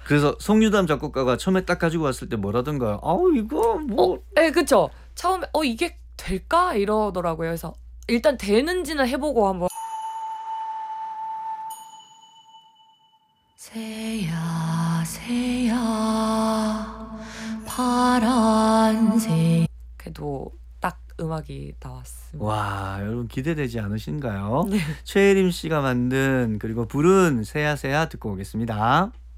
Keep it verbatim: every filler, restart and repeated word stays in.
그래서 송유담 작곡가가 처음에 딱 가지고 왔을 때 뭐라던가요? 아우 이거 뭐. 어, 네, 그쵸. 처음에 어 이게 될까 이러더라고요. 그래서 일단 되는지는 해보고 한번. 새야 새야 파란새. 그래도 딱 음악이 나왔습니다. 와, 여러분 기대되지 않으신가요? 네. 최혜림 씨가 만든 그리고 부른 새야 새야 듣고 오겠습니다.